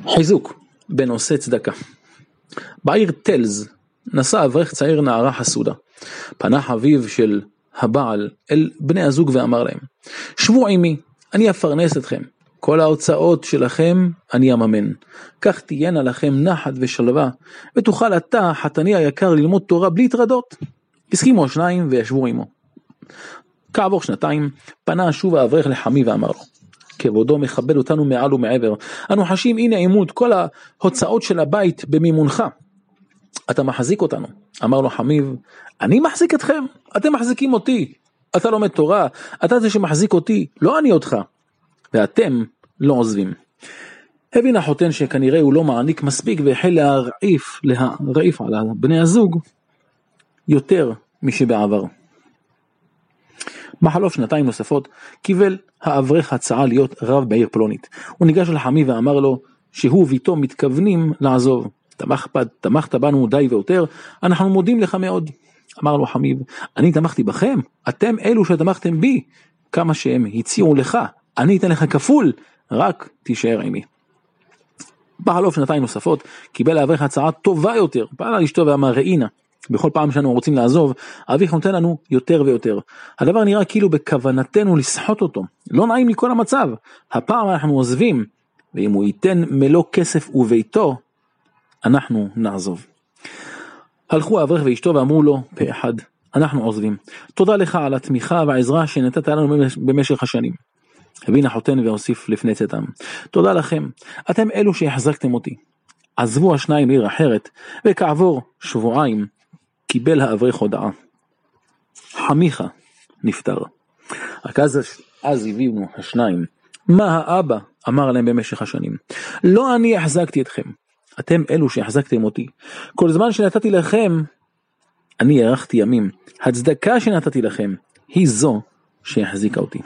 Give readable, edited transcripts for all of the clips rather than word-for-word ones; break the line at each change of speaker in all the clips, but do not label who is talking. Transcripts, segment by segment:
חיזוק בנושא צדקה. בעיר תלז נסע אברך צעיר נערה חסודה. פנה חביב של הבעל אל בני הזוג ואמר להם, שבו עמי, אני אפרנס אתכם, כל ההוצאות שלכם אני אממן, כך תהיינה לכם נחת ושלווה, ותוכל אתה חתני היקר ללמוד תורה בלי התרדות. הסכימו השניים וישבו עמו. כעבור שנתיים פנה שוב האברך לחמי ואמר לו, כבודו מכבד אותנו מעל ומעבר, אנו חשים אי נעימות כל ההוצאות של הבית במימונך, אתה מחזיק אותנו. אמר לו חמיב, אני מחזיק אתכם, אתם מחזיקים אותי, אתה לומד תורה, אתה זה שמחזיק אותי, לא אני אותך, ואתם לא עוזבים. הבין החותן שכנראה הוא לא מעניק מספיק, והחל להרעיף על בני הזוג יותר משבעבר. בחלוף שנתיים נוספות קיבל האברך הצעה להיות רב בעיר פלונית. הוא ניגש אל חמי ואמר לו שהוא ואיתו מתכוונים לעזוב. תמכת בנו די ויותר, אנחנו מודים לך מאוד. אמר לו חמיב, אני תמכתי בכם, אתם אלו שתמכתם בי, כמה שהם הציעו לך, אני אתן לך כפול, רק תישאר עמי. בחלוף שנתיים נוספות קיבל האברך הצעה טובה יותר, פעלה לאשתו ואמר, ראינה, בכל פעם שאנו רוצים לעזוב, אביך נותן לנו יותר ויותר. הדבר נראה כאילו בכוונתנו לסחוט אותו, לא נעים לי כל המצב, הפעם אנחנו עוזבים, ואם הוא ייתן מלוא כסף וביתו, אנחנו נעזוב. הלכו האברך ואשתו ואמרו לו פה אחד, אנחנו עוזבים. תודה לך על התמיכה והעזרה שנתת לנו במשך השנים. הבין החותן והוסיף לפני צאתם, תודה לכם, אתם אלו שהחזקתם אותי. עזבו השניים לעיר אחרת, וכעבור שבועיים קיבל האברך הודעה, חמיך נפטר. רק אז הבינו השניים, מה האבא אמר להם במשך השנים, לא אני החזקתי אתכם, אתם אלו שהחזקתם אותי. כל זמן שנתתי לכם, אני הארכתי ימים. הצדקה שנתתי לכם, היא זו שהחזיקה אותי.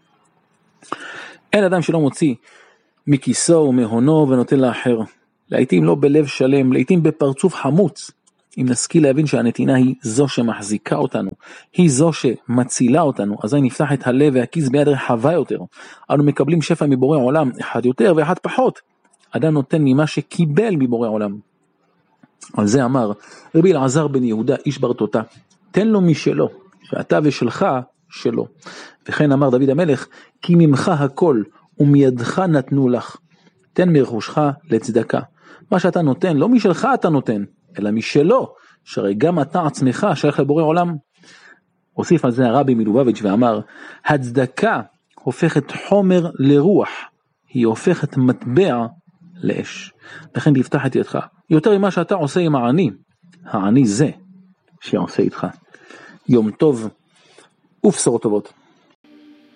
אין אדם שלא מוציא מכיסו ומהונו ונותן לאחר. לעתים לא בלב שלם, לעתים בפרצוף חמוץ. אם נשכיל להבין שהנתינה היא זו שמחזיקה אותנו, היא זו שמצילה אותנו, אז נפתח את הלב והכיס ביד רחבה יותר. אנו מקבלים שפע מבורא עולם, אחד יותר ואחד פחות. אדם נותן ממה שקיבל מבורא עולם. על זה אמר רבי אלעזר בן יהודה איש ברטוטה, תן לו משלו, ואתה ושלך שלו. וכן אמר דוד המלך, כי ממך הכל ומידך נתנו לך, תן מרכושך לצדקה. מה שאתה נותן, לא משלך אתה נותן, אלא משלו, שהרי גם אתה עצמך שייך לבורא עולם. הוסיף על זה הרבי מלובביץ' ואמר, הצדקה הופכת חומר לרוח, היא הופכת מטבע לאש. לכן תפתח את ידך, יותר ממה שאתה עושה עם העני, העני זה שעושה איתך. יום טוב ובשורות טובות.